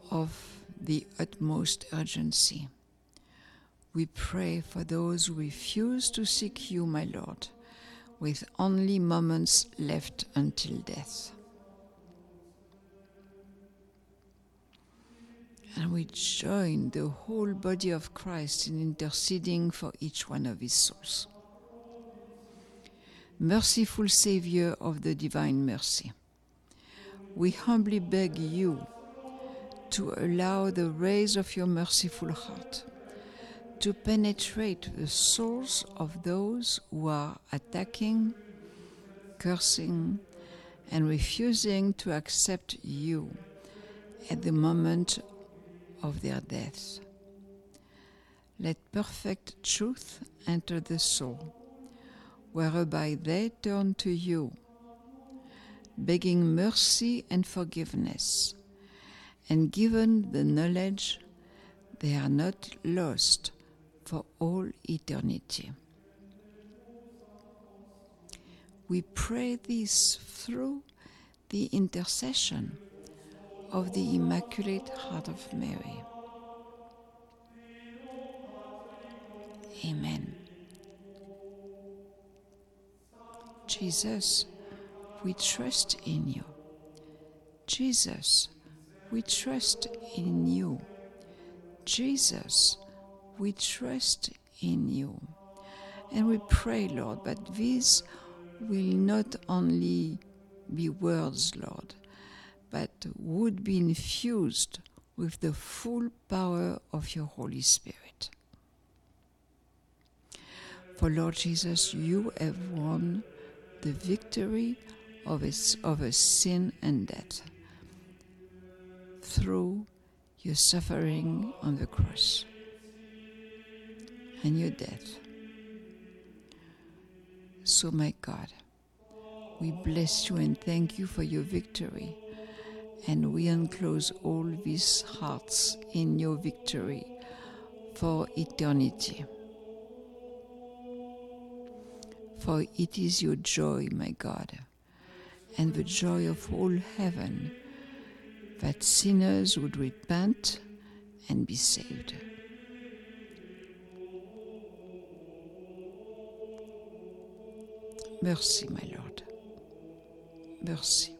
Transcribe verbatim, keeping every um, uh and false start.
of the utmost urgency. We pray for those who refuse to seek you, my Lord, with only moments left until death. And we join the whole body of Christ in interceding for each one of his souls. Merciful Savior of the divine mercy, we humbly beg you to allow the rays of your merciful heart to penetrate the souls of those who are attacking, cursing, and refusing to accept you at the moment of their death. Let perfect truth enter the soul, whereby they turn to you, begging mercy and forgiveness, and given the knowledge they are not lost for all eternity. We pray this through the intercession of the Immaculate Heart of Mary. Amen. Jesus, we trust in you. Jesus, we trust in you. Jesus, we trust in you. And we pray, Lord, that these will not only be words, Lord, but would be infused with the full power of your Holy Spirit. For Lord Jesus, you have won the victory of its, over sin and death through your suffering on the cross and your death. So, my God, we bless you and thank you for your victory, and we enclose all these hearts in your victory for eternity. For it is your joy, my God, and the joy of all heaven, that sinners would repent and be saved. Mercy, my Lord. Mercy.